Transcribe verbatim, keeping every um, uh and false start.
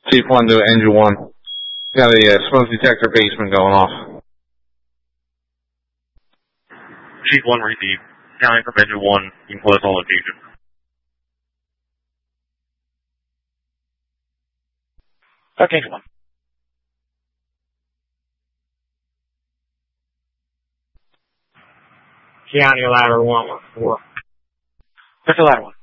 Chief one to Engine one. Got a uh, smoke detector basement going off. Chief one received. Counting from Engine one, you can close all location. Okay, Engine one. County ladder one one four. What's the ladder one?